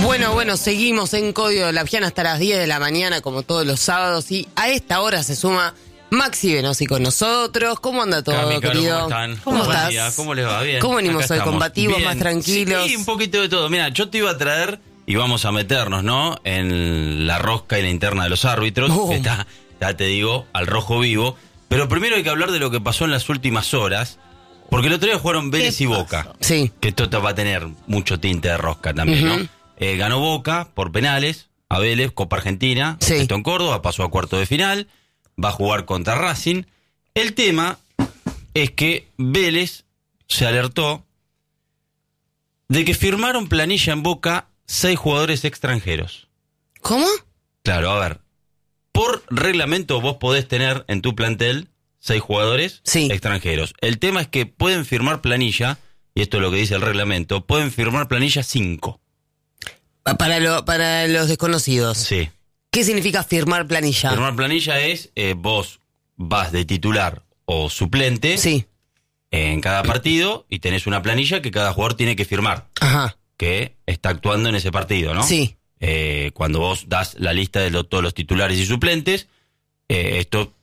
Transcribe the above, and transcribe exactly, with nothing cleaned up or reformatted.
Bueno, bueno, seguimos en Código La Piana hasta las diez de la mañana, como todos los sábados, y a esta hora se suma Maxi Venosi con nosotros. ¿Cómo anda todo, Cami, Caro, querido? ¿cómo están? ¿Cómo Buen estás? día, ¿cómo les va? Bien. ¿Cómo venimos Acá hoy? estamos. ¿Combativos, Bien. más tranquilos? Sí, un poquito de todo. Mira, yo te iba a traer, y vamos a meternos, ¿no?, en la rosca y la interna de los árbitros, Oh. que está, ya te digo, al rojo vivo. Pero primero hay que hablar de lo que pasó en las últimas horas, porque el otro día jugaron Vélez y Boca. Sí. Que esto va a tener mucho tinte de rosca también, Uh-huh. ¿no? Eh, ganó Boca por penales a Vélez, Copa Argentina, Sí. esto en Córdoba, pasó a cuarto de final, va a jugar contra Racing. El tema es que Vélez se alertó de que firmaron planilla en Boca seis jugadores extranjeros. ¿Cómo? Claro, a ver, por reglamento vos podés tener en tu plantel seis jugadores Sí. extranjeros. El tema es que pueden firmar planilla, y esto es lo que dice el reglamento, pueden firmar planilla cinco. Para, lo, para los desconocidos. Sí. ¿Qué significa firmar planilla? Firmar planilla es, eh, vos vas de titular o suplente Sí. en cada partido y tenés una planilla que cada jugador tiene que firmar, Ajá. que está actuando en ese partido, ¿no? Sí. Eh, cuando vos das la lista de lo- todos los titulares y suplentes, eh, esto